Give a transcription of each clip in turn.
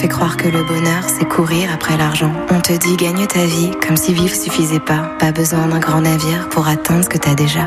fait croire que le bonheur, c'est courir après l'argent. On te dit gagne ta vie, comme si vivre suffisait pas. Pas besoin d'un grand navire pour atteindre ce que t'as déjà.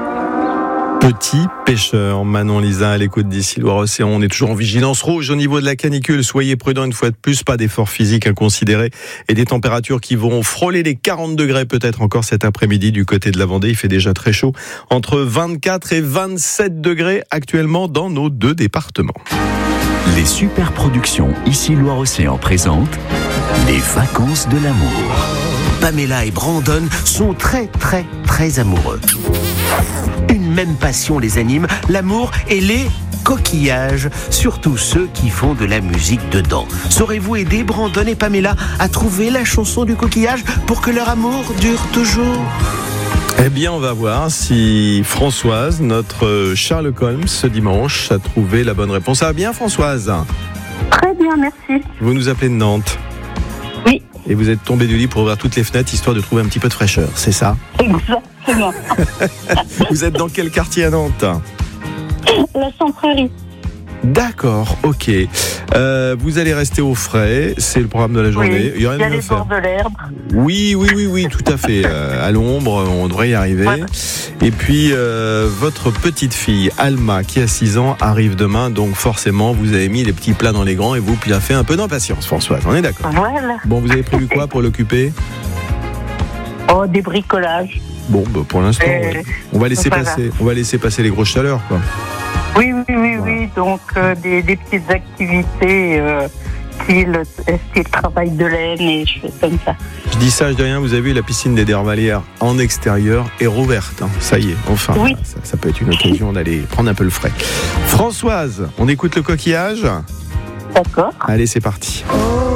Petit pêcheur, Manon Lisa à l'écoute d'ici Loire-Océan. On est toujours en vigilance rouge au niveau de la canicule. Soyez prudents une fois de plus, pas d'efforts physiques inconsidérés et des températures qui vont frôler les 40 degrés peut-être encore cet après-midi du côté de la Vendée. Il fait déjà très chaud, entre 24 et 27 degrés actuellement dans nos 2 départements. Les super productions ici Loire-Océan présentent les vacances de l'amour. Pamela et Brandon sont très amoureux. Une même passion les anime, l'amour et les coquillages, surtout ceux qui font de la musique dedans. Saurez-vous aider Brandon et Pamela à trouver la chanson du coquillage pour que leur amour dure toujours ? Eh bien, on va voir si Françoise, notre Sherlock Holmes ce dimanche, a trouvé la bonne réponse. Ça va bien, Françoise ? Très bien, merci. Vous nous appelez de Nantes ? Oui. Et vous êtes tombé du lit pour ouvrir toutes les fenêtres histoire de trouver un petit peu de fraîcheur, c'est ça ? Exactement. Vous êtes dans quel quartier à Nantes ? La Centrerie. D'accord, ok. Vous allez rester au frais, c'est le programme de la journée. Oui, il y a les bords de l'herbe. Oui, tout à fait. À l'ombre, on devrait y arriver. Ouais. Et puis, votre petite fille, Alma, qui a 6 ans, arrive demain. Donc forcément, vous avez mis les petits plats dans les grands et vous lui avez fait un peu d'impatience, Françoise. On est d'accord ? Voilà. Bon, vous avez prévu quoi pour l'occuper ? Oh, des bricolages. Bon, bah, pour l'instant, on va laisser passer les grosses chaleurs, quoi. Oui. Donc, des petites activités style travail de laine et choses comme ça. Je dis ça, je dis rien. Vous avez vu, la piscine des Dervalières en extérieur est rouverte. Hein. Ça y est, enfin. Oui. Ça peut être une occasion d'aller prendre un peu le frais. Françoise, on écoute le coquillage ? D'accord. Allez, c'est parti.